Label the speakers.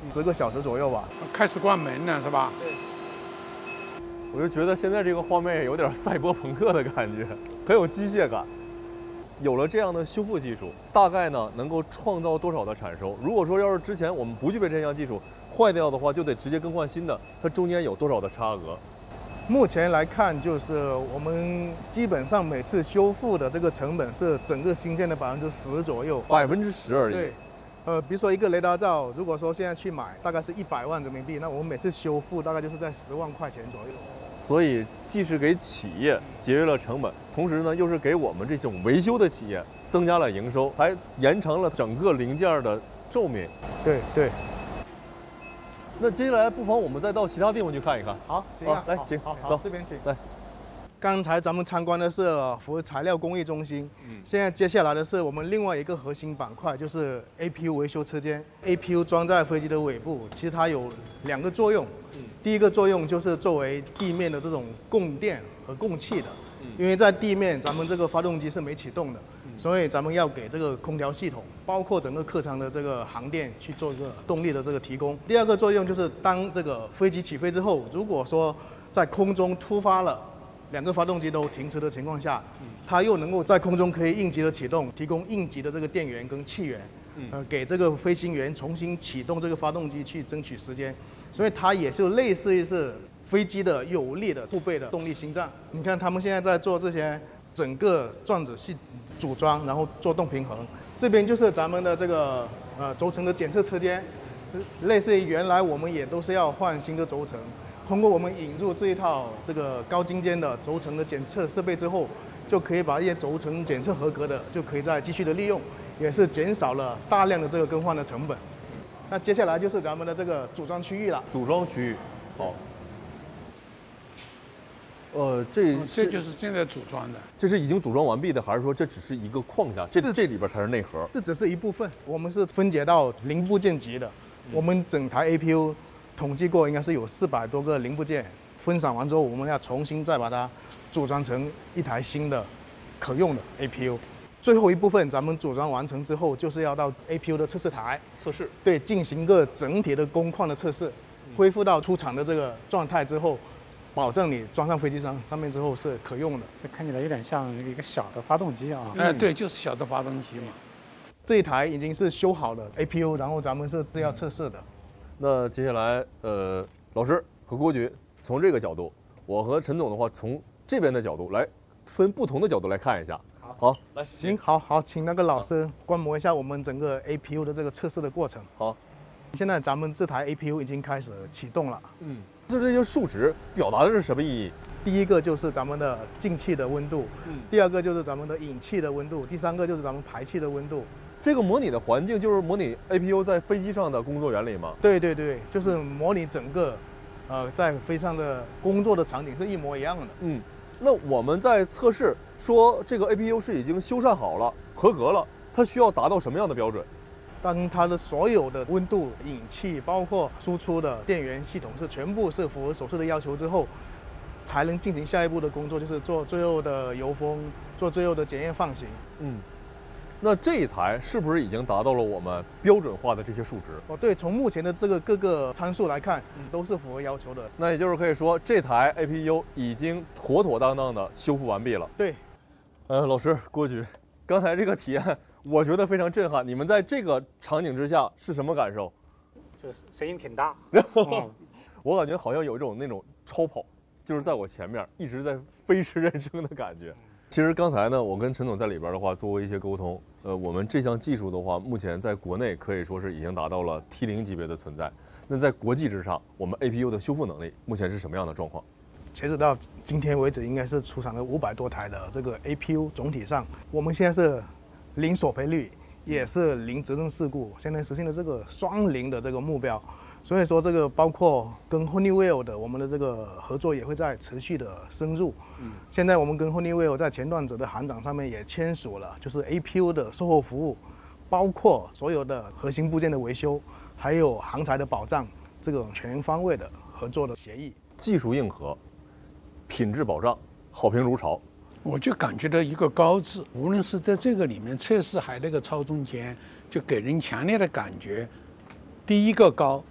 Speaker 1: 10个小时左右吧。
Speaker 2: 开始关门了是吧？
Speaker 1: 对。
Speaker 3: 我就觉得现在这个画面有点赛博朋克的感觉，很有机械感。有了这样的修复技术，大概呢能够创造多少的产收？如果说要是之前我们不具备这项技术，坏掉的话就得直接更换新的，它中间有多少的差额？
Speaker 1: 目前来看，就是我们基本上每次修复的这个成本是整个新件的10%左右。
Speaker 3: 10%而已。
Speaker 1: 对。比如说一个雷达罩，如果说现在去买，大概是100万人民币，那我们每次修复大概就是在10万块钱左右。
Speaker 3: 所以既是给企业节约了成本，同时呢又是给我们这种维修的企业增加了营收，还延长了整个零件的寿命。
Speaker 1: 对对。
Speaker 3: 那接下来不妨我们再到其他地方去看一看。
Speaker 1: 好，行啊，
Speaker 3: 来，请
Speaker 1: 走这边请。
Speaker 3: 来。
Speaker 1: 刚才咱们参观的是福材料工艺中心，现在接下来的是我们另外一个核心板块，就是 APU 维修车间。APU 装在飞机的尾部，其实它有2个作用。第一个作用就是作为地面的这种供电和供气的，因为在地面咱们这个发动机是没启动的，所以咱们要给这个空调系统，包括整个客舱的这个航电去做一个动力的这个提供。第二个作用就是当这个飞机起飞之后，如果说在空中突发了2个发动机都停止的情况下，它又能够在空中可以应急的启动，提供应急的这个电源跟气源，给这个飞行员重新启动这个发动机去争取时间，所以它也就类似于是飞机的有力的后备的动力心脏。你看他们现在在做这些整个转子系组装，然后做动平衡。这边就是咱们的这个轴承的检测车间，类似于原来我们也都是要换新的轴承。通过我们引入这一套这个高精尖的轴承的检测设备之后，就可以把一些轴承检测合格的，就可以再继续的利用，也是减少了大量的这个更换的成本。那接下来就是咱们的这个组装区域了。
Speaker 3: 组装区域，好。这
Speaker 2: 就是现在组装的。
Speaker 3: 这是已经组装完毕的，还是说这只是一个框架？这里边才是内核。
Speaker 1: 这只是一部分，我们是分解到零部件级的。我们整台 APU。统计过应该是有400多个零部件，分散完之后，我们要重新再把它组装成一台新的可用的 APU。最后一部分咱们组装完成之后，就是要到 APU 的测试台
Speaker 3: 测试，
Speaker 1: 对，进行一个整体的工况的测试，恢复到出厂的这个状态之后，保证你装上飞机上面之后是可用的。
Speaker 4: 这看起来有点像一个小的发动机啊。
Speaker 2: 对，就是小的发动机嘛。
Speaker 1: 这一台已经是修好的 APU， 然后咱们是要测试的。
Speaker 3: 那接下来，老师和郭局从这个角度，我和陈总的话从这边的角度来，分不同的角度来看一下。好，来，
Speaker 1: 行，好，请那个老师观摩一下我们整个 APU 的这个测试的过程。
Speaker 3: 好，
Speaker 1: 现在咱们这台 APU 已经开始启动了。
Speaker 3: 这些数值表达的是什么意义？
Speaker 1: 第一个就是咱们的进气的温度，第二个就是咱们的引气的温度，第三个就是咱们排气的温度。
Speaker 3: 这个模拟的环境就是模拟 APU 在飞机上的工作原理吗？
Speaker 1: 对，就是模拟整个，在飞上的工作的场景是一模一样的。
Speaker 3: 那我们在测试说这个 APU 是已经修缮好了、合格了，它需要达到什么样的标准？
Speaker 1: 当它的所有的温度、引气，包括输出的电源系统全部是符合手册的要求之后，才能进行下一步的工作，就是做最后的油封，做最后的检验放行。
Speaker 3: 那这一台是不是已经达到了我们标准化的这些数值？
Speaker 1: 对，从目前的这个各个参数来看，都是符合要求的。
Speaker 3: 那也就是可以说，这台 APU 已经妥妥当当的修复完毕了。
Speaker 1: 对。
Speaker 3: 老师郭局，刚才这个体验我觉得非常震撼。你们在这个场景之下是什么感受？
Speaker 4: 就是声音挺大。
Speaker 3: 我感觉好像有一种那种超跑，就是在我前面一直在飞驰人生的感觉。其实刚才呢，我跟陈总在里边的话做过一些沟通。我们这项技术的话，目前在国内可以说是已经达到了 T0级别的存在。那在国际之上，我们 APU 的修复能力目前是什么样的状况？
Speaker 1: 截止到今天为止，应该是出厂了500多台的这个 APU。总体上，我们现在是零索赔率，也是零责任事故，现在实现了这个双零的这个目标。所以说，这个包括跟 Honeywell 的我们的这个合作也会在持续的深入。现在我们跟 Honeywell 在前段者的航展上面也签署了，就是 APU 的售后服务，包括所有的核心部件的维修，还有航材的保障，这种全方位的合作的协议。
Speaker 3: 技术硬核，品质保障，好评如潮。
Speaker 2: 我就感觉到一个高字，无论是在这个里面测试还那个超中间，就给人强烈的感觉，第一个高，